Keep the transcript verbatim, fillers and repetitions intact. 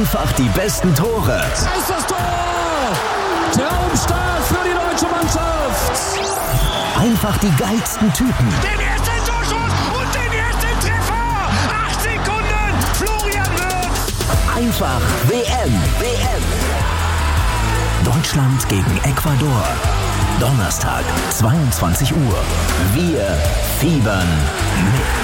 Einfach die besten Tore. Da ist das Tor! Traumstart für die deutsche Mannschaft! Einfach die geilsten Typen. Den ersten Torschuss und den ersten Treffer! Acht Sekunden, Florian Wirtz! Einfach W M. W M. Deutschland gegen Ecuador. Donnerstag, zweiundzwanzig Uhr. Wir fiebern mit.